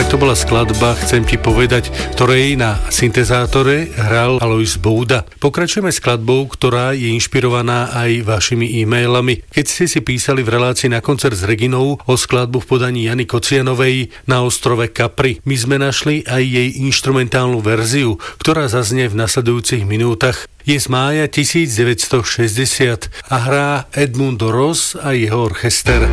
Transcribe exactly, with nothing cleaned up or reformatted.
Tak to bola skladba Chcem ti povedať, ktorej na syntezátore hral Alojz Bouda. Pokračujeme skladbou, ktorá je inšpirovaná aj vašimi e-mailami. Keď ste si písali v relácii Na koncert s Reginou o skladbu v podaní Jany Kocianovej Na ostrove Capri, my sme našli aj jej inštrumentálnu verziu, ktorá zaznie v nasledujúcich minútach. Je z mája devätnásťstošesťdesiat a hrá Edmundo Ross a jeho orchester.